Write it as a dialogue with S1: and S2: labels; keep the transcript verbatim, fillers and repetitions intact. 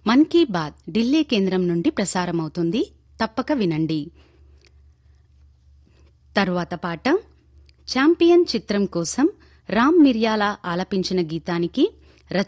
S1: మన్ కీ బాత్ ఢిల్లీ కేంద్రం నుండి ప్రసారమవుతుంది. తప్పక వినండి. తరువాత పాట ఛాంపియన్ చిత్రం కోసం రామ్ మిర్యాల ఆలపించిన గీతానికి